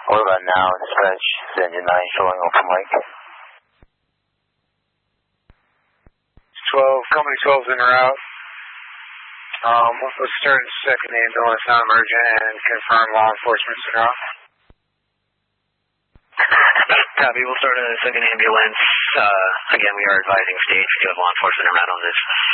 What about now? Dispatch, engine 9 showing off from Mike. 12, company 12's en route. Let's start second ambulance, non-emergent, and confirm law enforcement's en route. Copy, we'll start a second ambulance. Again, we are advising stage. We do have law enforcement en route on this.